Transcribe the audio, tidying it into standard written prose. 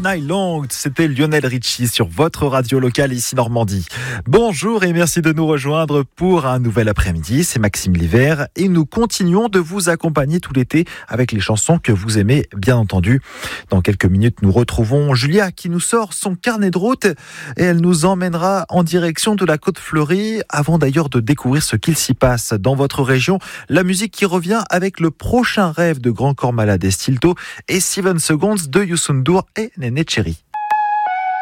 Night Long, c'était Lionel Richie sur votre radio locale ici Normandie. Bonjour et merci de nous rejoindre pour un nouvel après-midi, c'est Maxime Livert et nous continuons de vous accompagner tout l'été avec les chansons que vous aimez bien entendu. Dans quelques minutes, nous retrouvons Julia qui nous sort son carnet de route et elle nous emmènera en direction de la Côte Fleurie avant d'ailleurs de découvrir ce qu'il s'y passe dans votre région. La musique qui revient avec le prochain rêve de Grand Corps Malade et Stilto et 7 Seconds de Youssou N'Dour et Néné Cherry.